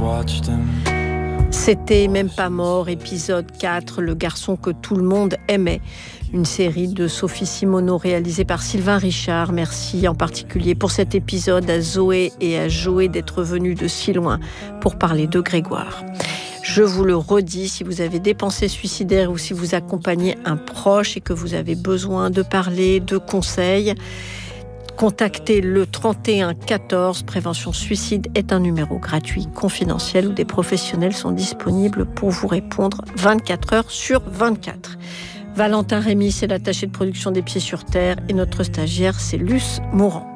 C'était Même pas mort, épisode 4, le garçon que tout le monde aimait. Une série de Sophie Simoneau réalisée par Sylvain Richard. Merci en particulier pour cet épisode à Zoé et à Joé d'être venus de si loin pour parler de Grégoire. Je vous le redis, si vous avez des pensées suicidaires ou si vous accompagnez un proche et que vous avez besoin de parler, de conseils, contactez le 31 14. Prévention Suicide est un numéro gratuit, confidentiel, où des professionnels sont disponibles pour vous répondre 24 heures sur 24. Valentin Rémy, c'est l'attaché de production des Pieds sur Terre, et notre stagiaire, c'est Luce Mourant.